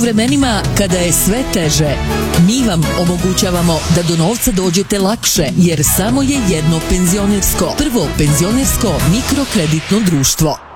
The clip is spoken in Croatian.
vremenima kada je sve teže, mi vam omogućavamo da do novca dođete lakše, jer samo je jedno penzionersko, prvo penzionersko mikrokreditno društvo.